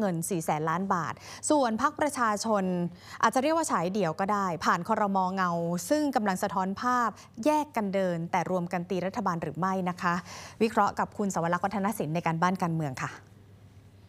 งิน 400,000 ล้านบาทส่วนพรรคประชาชนอาจจะเรียกว่าฉายเดี่ยวก็ได้ผ่านครม.เงาซึ่งกำลังสะท้อนภาพแยกกันเดินแต่รวมกันตีรัฐบาลหรือไม่นะคะวิเคราะห์กับคุณสวรักษ์วัฒนศิลป์ในการบ้านการเมืองค่ะ